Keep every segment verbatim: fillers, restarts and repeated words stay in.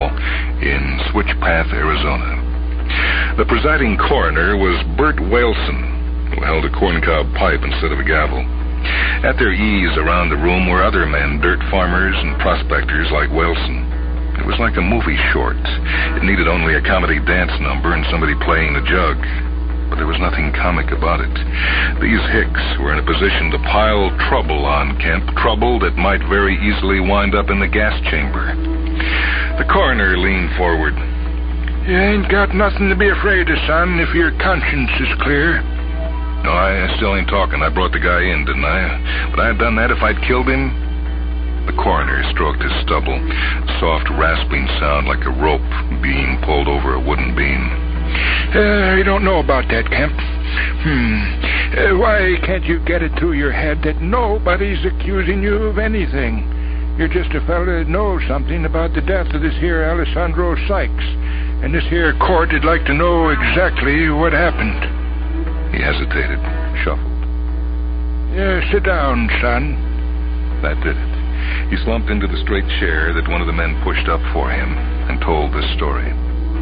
in Switchpath, Arizona. The presiding coroner was Bert Whalson, who held a corncob pipe instead of a gavel. At their ease around the room were other men, dirt farmers and prospectors like Whalson. It was like a movie short. It needed only a comedy dance number and somebody playing the jug. But there was nothing comic about it. These hicks were in a position to pile trouble on Kemp, trouble that might very easily wind up in the gas chamber. The coroner leaned forward. You ain't got nothing to be afraid of, son, if your conscience is clear. No, I still ain't talking. I brought the guy in, didn't I? Would I have done that if I'd killed him? The coroner stroked his stubble. A soft, rasping sound like a rope being pulled over a wooden beam. Uh, I don't know about that, Kemp. Hmm. Uh, why can't you get it through your head that nobody's accusing you of anything? You're just a fella that knows something about the death of this here Alessandro Sykes. And this here court would like to know exactly what happened. He hesitated, shuffled. Yeah, sit down, son. That did it. He slumped into the straight chair that one of the men pushed up for him and told this story.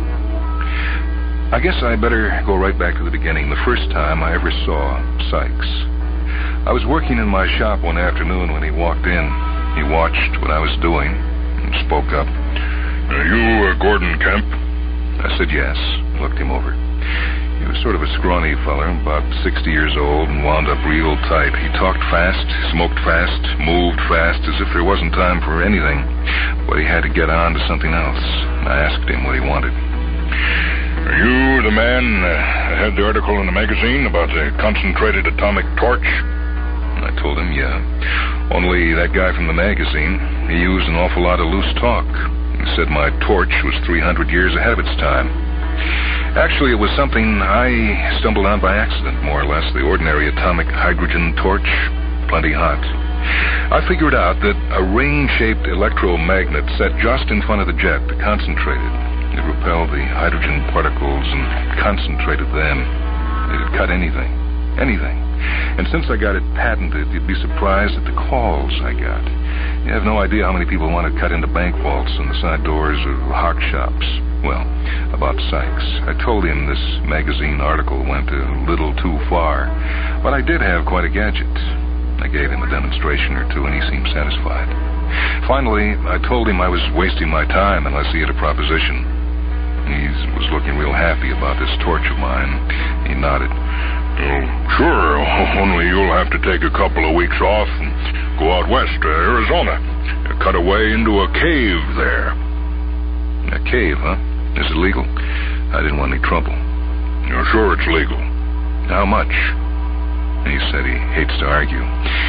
I guess I better go right back to the beginning, the first time I ever saw Sykes. I was working in my shop one afternoon when he walked in. He watched what I was doing and spoke up. Are you uh, Gordon Kemp? I said yes, looked him over. He was sort of a scrawny feller, about sixty years old, and wound up real tight. He talked fast, smoked fast, moved fast, as if there wasn't time for anything. But he had to get on to something else. I asked him what he wanted. Are you the man that had the article in the magazine about the concentrated atomic torch? I told him, yeah. Only that guy from the magazine, he used an awful lot of loose talk. He said my torch was three hundred years ahead of its time. Actually, it was something I stumbled on by accident, more or less. The ordinary atomic hydrogen torch, plenty hot. I figured out that a ring-shaped electromagnet set just in front of the jet, concentrated. It repelled the hydrogen particles and concentrated them. It'd cut anything. Anything. And since I got it patented, you'd be surprised at the calls I got. You have no idea how many people want to cut into bank vaults and the side doors of hock shops. Well, about Sykes. I told him this magazine article went a little too far, but I did have quite a gadget. I gave him a demonstration or two, and he seemed satisfied. Finally, I told him I was wasting my time unless he had a proposition. He was looking real happy about this torch of mine. He nodded. Oh, sure, only you'll have to take a couple of weeks off and go out west to Arizona. Cut away into a cave there. A cave, huh? Is it legal? I didn't want any trouble. You're sure it's legal? How much? He said he hates to argue.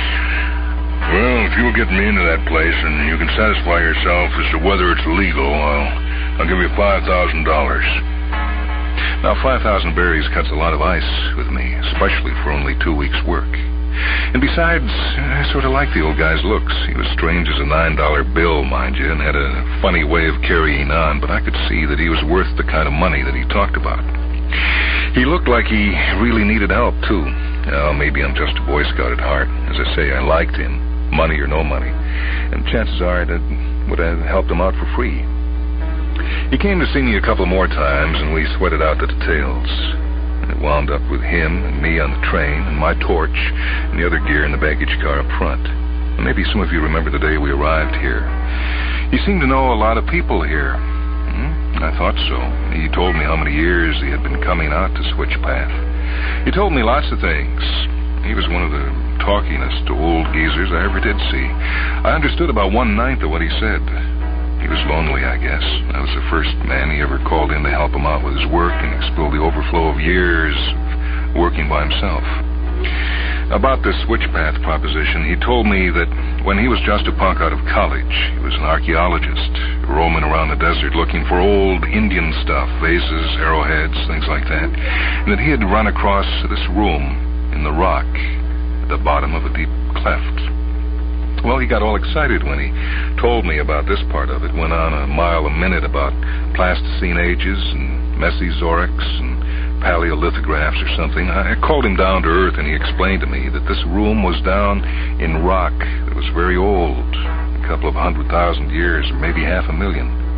Well, if you'll get me into that place and you can satisfy yourself as to whether it's legal, I'll, I'll give you five thousand dollars. Now, five thousand berries cuts a lot of ice with me, especially for only two weeks' work. And besides, I sort of liked the old guy's looks. He was strange as a nine dollar bill, mind you, and had a funny way of carrying on, but I could see that he was worth the kind of money that he talked about. He looked like he really needed help, too. Well, maybe I'm just a Boy Scout at heart. As I say, I liked him, money or no money. And chances are I would have helped him out for free. He came to see me a couple more times, and we sweated out the details. It wound up with him and me on the train, and my torch, and the other gear in the baggage car up front. And maybe some of you remember the day we arrived here. He seemed to know a lot of people here. Hmm, I thought so. He told me how many years he had been coming out to Switchpath. He told me lots of things. He was one of the talkingest old geezers I ever did see. I understood about one-ninth of what he said. He was lonely, I guess. I was the first man he ever called in to help him out with his work and explore the overflow of years of working by himself. About this Switchpath proposition, he told me that when he was just a punk out of college, he was an archaeologist, roaming around the desert looking for old Indian stuff, vases, arrowheads, things like that, and that he had run across this room in the rock at the bottom of a deep cleft. Well, he got all excited when he told me about this part of it. Went on a mile a minute about Pleistocene ages and Mesozoics and paleolithographs or something. I called him down to earth, and he explained to me that this room was down in rock that was very old, a couple of hundred thousand years, or maybe half a million.